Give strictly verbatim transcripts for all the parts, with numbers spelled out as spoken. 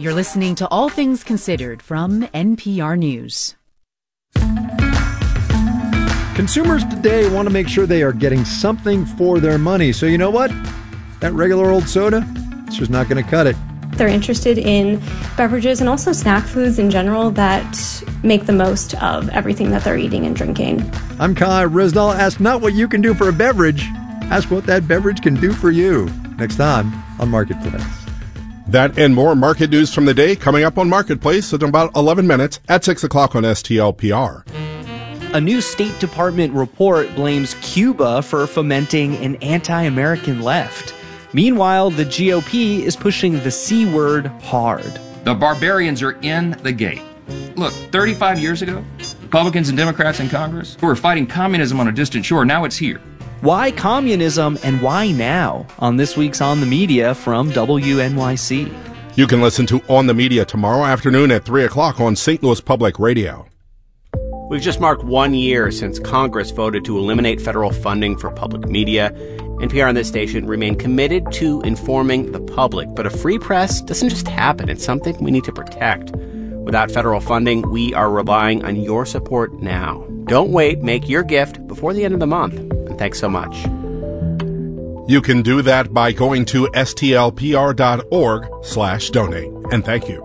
You're listening to All Things Considered from N P R News. Consumers today want to make sure they are getting something for their money. So you know what? That regular old soda, it's just not going to cut it. They're interested in beverages and also snack foods in general that make the most of everything that they're eating and drinking. I'm Kai Rizdal. Ask not what you can do for a beverage. Ask what that beverage can do for you. Next time on Marketplace. That and more market news from the day coming up on Marketplace in about eleven minutes at six o'clock on S T L P R. A new State Department report blames Cuba for fomenting an anti-American left. Meanwhile, the G O P is pushing the C word hard. The barbarians are in the gate. Look, thirty-five years ago, Republicans and Democrats in Congress who were fighting communism on a distant shore. Now it's here. Why communism and why now? On this week's On the Media from W N Y C. You can listen to On the Media tomorrow afternoon at three o'clock on Saint Louis Public Radio. We've just marked one year since Congress voted to eliminate federal funding for public media. N P R and this station remain committed to informing the public. But a free press doesn't just happen. It's something we need to protect. Without federal funding, we are relying on your support now. Don't wait. Make your gift before the end of the month. And thanks so much. You can do that by going to stlpr.org slash donate. And thank you.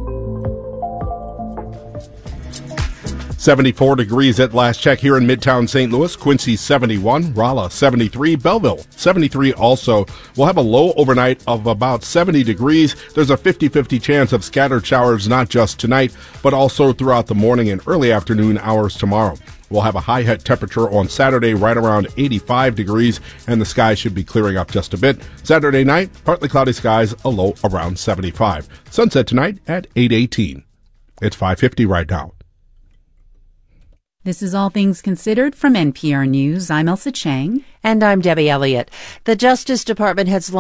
seventy-four degrees at last check here in Midtown Saint Louis. Quincy seventy-one, Rolla seventy-three, Belleville seventy-three also. We'll have a low overnight of about seventy degrees. There's a fifty-fifty chance of scattered showers not just tonight, but also throughout the morning and early afternoon hours tomorrow. We'll have a high head temperature on Saturday right around eighty-five degrees, and the sky should be clearing up just a bit. Saturday night, partly cloudy skies, a low around seventy-five. Sunset tonight at eight eighteen. It's five fifty right now. This is All Things Considered from N P R News. I'm Elsa Chang. And I'm Debbie Elliott. The Justice Department has